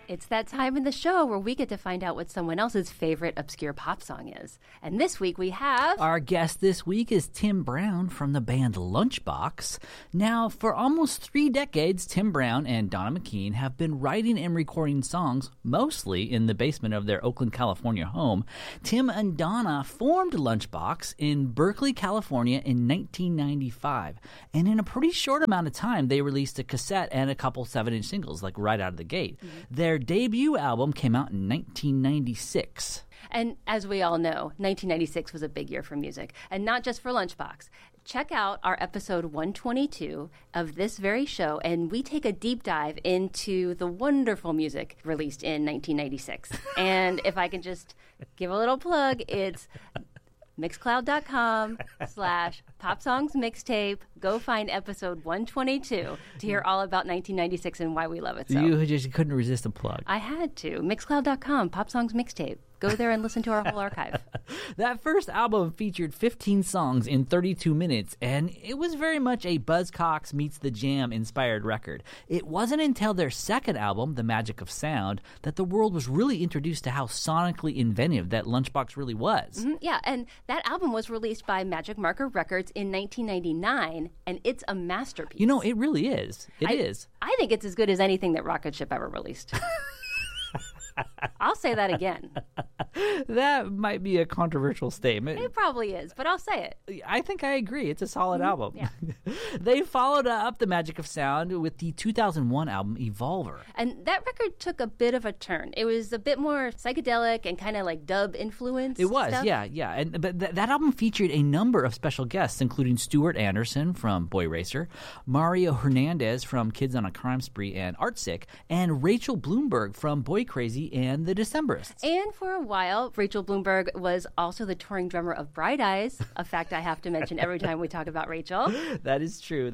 It's that time in the show where we get to find out what someone else's favorite obscure pop song is. And this week we have... Our guest this week is Tim Brown from the band Lunchbox. Now, for almost 3 decades, Tim Brown and Donna McKean have been writing and recording songs, mostly in the basement of their Oakland, California home. Tim and Donna formed Lunchbox in Berkeley, California in 1995. And in a pretty short amount of time, they released a cassette and a couple 7-inch singles, like right out of the gate. Mm-hmm. Their debut album came out in 1996. And as we all know, 1996 was a big year for music, and not just for Lunchbox. Check out our episode 122 of this very show, and we take a deep dive into the wonderful music released in 1996. And if I can just give a little plug, it's mixcloud.com/popsongsmixtape. Go find episode 122 to hear all about 1996 and why we love it so. You just couldn't resist a plug. I had to. Mixcloud.com, popsongsmixtape. Go there and listen to our whole archive. That first album featured 15 songs in 32 minutes, and it was very much a Buzzcocks meets the Jam inspired record. It wasn't until their second album, The Magic of Sound, that the world was really introduced to how sonically inventive that Lunchbox really was. Mm-hmm, yeah, and that album was released by Magic Marker Records in 1999, and it's a masterpiece. You know, it really is. It is. I think it's as good as anything that Rocket Ship ever released. I'll say that again. That might be a controversial statement. It probably is, but I'll say it. I think I agree. It's a solid album. Yeah. They followed up The Magic of Sound with the 2001 album Evolver. And that record took a bit of a turn. It was a bit more psychedelic and kind of like dub influence. It was, stuff. yeah. But that album featured a number of special guests, including Stuart Anderson from Boy Racer, Mario Hernandez from Kids on a Crime Spree and Artsick, and Rachel Bloomberg from Boy Crazy and The Decemberists. And for a while, Rachel Bloomberg was also the touring drummer of Bright Eyes, a fact I have to mention every time we talk about Rachel. That is true.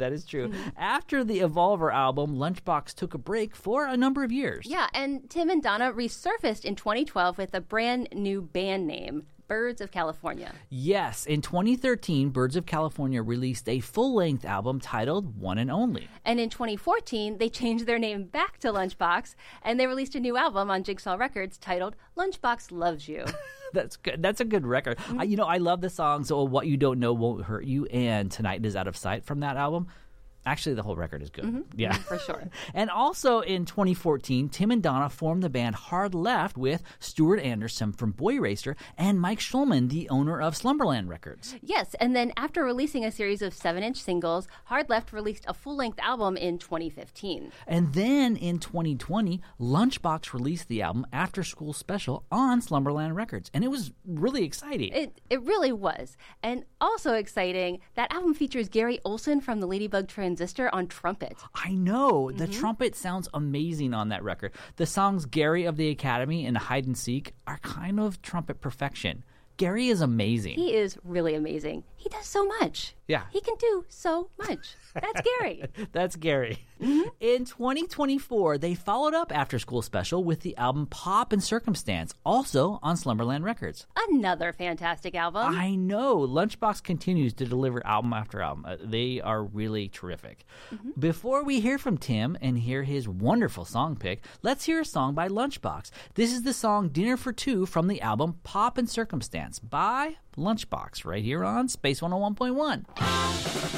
After the Evolver album, Lunchbox took a break for a number of years. Yeah, and Tim and Donna resurfaced in 2012 with a brand new band name, Birds of California. Yes, in 2013, Birds of California released a full-length album titled One and Only. And in 2014, they changed their name back to Lunchbox, and they released a new album on Jigsaw Records titled Lunchbox Loves You. That's good. That's a good record. Mm-hmm. I love the songs What You Don't Know Won't Hurt You and Tonight Is Out of Sight from that album. Actually, the whole record is good. Mm-hmm. Yeah. For sure. And also in 2014, Tim and Donna formed the band Hard Left with Stuart Anderson from Boy Racer and Mike Schulman, the owner of Slumberland Records. Yes, and then after releasing a series of 7-inch singles, Hard Left released a full-length album in 2015. And then in 2020, Lunchbox released the album After School Special on Slumberland Records. And it was really exciting. It really was. And also exciting, that album features Gary Olson from the Ladybug Transistor on trumpet. I know. The trumpet sounds amazing on that record. The songs Gary of the Academy and Hide and Seek are kind of trumpet perfection. Gary is amazing. He is really amazing. He does so much. Yeah. He can do so much. That's Gary. That's Gary. Mm-hmm. In 2024, they followed up After School Special with the album Pop and Circumstance, also on Slumberland Records. Another fantastic album. I know. Lunchbox continues to deliver album after album. They are really terrific. Mm-hmm. Before we hear from Tim and hear his wonderful song pick, let's hear a song by Lunchbox. This is the song Dinner for Two from the album Pop and Circumstance by Lunchbox right here on Space 101.1.